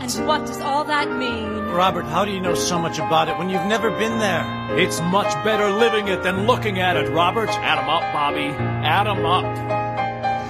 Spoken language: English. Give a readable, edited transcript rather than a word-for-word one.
And what does all that mean? Robert, how do you know so much about it when you've never been there? It's much better living it than looking at it, Robert. Add 'em up, Bobby. Add 'em up.